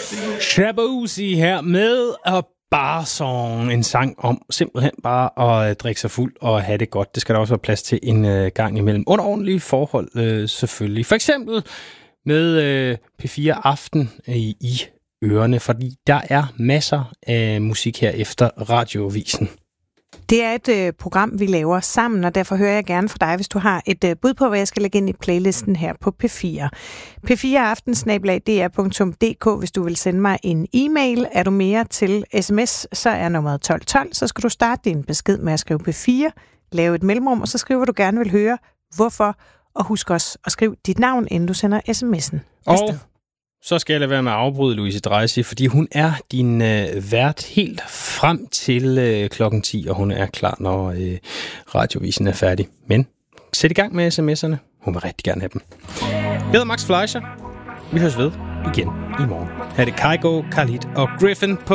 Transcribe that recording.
Shaboozey her med A Bar Song. En sang om simpelthen bare at drikke sig fuld og have det godt. Det skal der også være plads til en gang imellem. Under ordentlige forhold selvfølgelig. For eksempel med P4 Aften i ørerne, fordi der er masser af musik her efter Radioavisen. Det er et program, vi laver sammen, og derfor hører jeg gerne fra dig, hvis du har et bud på, hvad jeg skal lægge ind i playlisten her på P4. p4aften@dr.dk, hvis du vil sende mig en e-mail. Er du mere til sms, så er nummeret 1212. Så skal du starte din besked med at skrive P4, lave et mellemrum, og så skriver du gerne vil høre, hvorfor. Og husk også at skrive dit navn, inden du sender sms'en. Og så skal jeg lade være med at afbryde Louise Dreisig, fordi hun er din vært helt frem til klokken 10, og hun er klar, når Radiovisen er færdig. Men sæt i gang med sms'erne. Hun vil rigtig gerne have dem. Jeg hedder Max Fleischer. Vi høres ved igen i morgen. Her er det Kygo, Khalid og Griffin på